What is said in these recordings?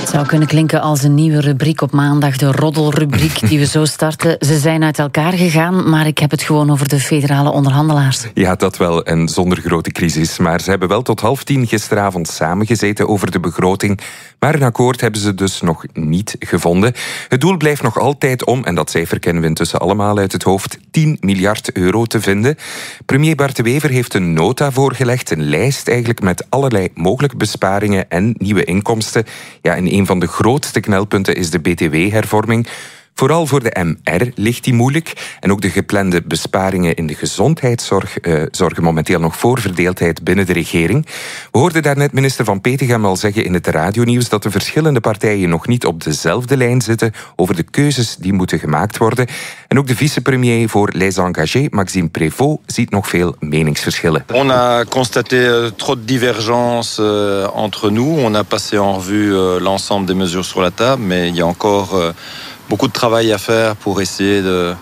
Het zou kunnen klinken als een nieuwe rubriek op maandag, de roddelrubriek die we zo starten. Ze zijn uit elkaar gegaan, maar ik heb het gewoon over de federale onderhandelaars. Ja, dat wel, en zonder grote crisis. Maar ze hebben wel tot 9:30 gisteravond samengezeten over de begroting. Maar een akkoord hebben ze dus nog niet gevonden. Het doel blijft nog altijd om, en dat cijfer kennen we intussen allemaal uit het hoofd, 10 miljard euro te vinden. Premier Bart De Wever heeft een nota voorgelegd, een lijst eigenlijk met allerlei mogelijke besparingen en nieuwe inkomsten. Ja, en een van de grootste knelpunten is de BTW-hervorming. Vooral voor de MR ligt die moeilijk. En ook de geplande besparingen in de gezondheidszorg zorgen momenteel nog voor verdeeldheid binnen de regering. We hoorden daarnet minister Van Petegem al zeggen in het radionieuws dat de verschillende partijen nog niet op dezelfde lijn zitten over de keuzes die moeten gemaakt worden. En ook de vicepremier voor Les Engagés, Maxime Prévost, ziet nog veel meningsverschillen. On a constaté trop de divergences entre nous. On a passé en revue l'ensemble des mesures sur la table, mais il y a encore beaucoup de travail à faire pour essayer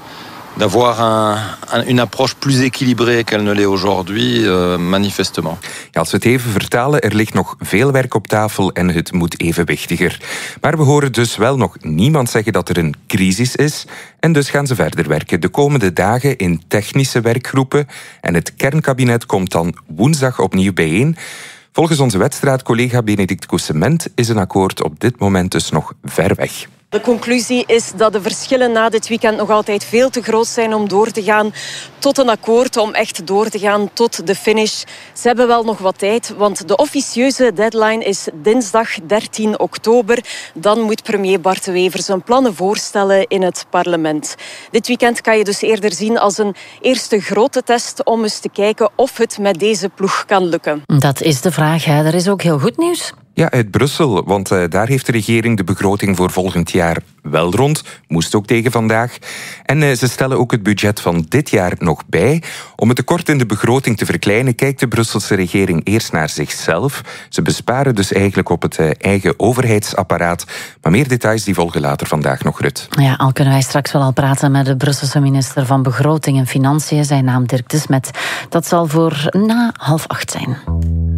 d'avoir une approche plus équilibrée qu'elle ne l'est aujourd'hui, manifestement. Ja, als we het even vertalen, er ligt nog veel werk op tafel en het moet evenwichtiger. Maar we horen dus wel nog niemand zeggen dat er een crisis is. En dus gaan ze verder werken de komende dagen in technische werkgroepen. En het kernkabinet komt dan woensdag opnieuw bijeen. Volgens onze wedstrijdcollega Benedict Coussement is een akkoord op dit moment dus nog ver weg. De conclusie is dat de verschillen na dit weekend nog altijd veel te groot zijn om door te gaan tot een akkoord, om echt door te gaan tot de finish. Ze hebben wel nog wat tijd, want de officieuze deadline is dinsdag 13 oktober. Dan moet premier Bart De Wever zijn plannen voorstellen in het parlement. Dit weekend kan je dus eerder zien als een eerste grote test om eens te kijken of het met deze ploeg kan lukken. Dat is de vraag, hè. Er is ook heel goed nieuws. Ja, uit Brussel, want daar heeft de regering de begroting voor volgend jaar wel rond. Moest ook tegen vandaag. En ze stellen ook het budget van dit jaar nog bij. Om het tekort in de begroting te verkleinen, kijkt de Brusselse regering eerst naar zichzelf. Ze besparen dus eigenlijk op het eigen overheidsapparaat. Maar meer details die volgen later vandaag nog, Rut. Ja, al kunnen wij straks wel al praten met de Brusselse minister van Begroting en Financiën. Zijn naam Dirk de Smet. Dat zal voor na 7:30 zijn.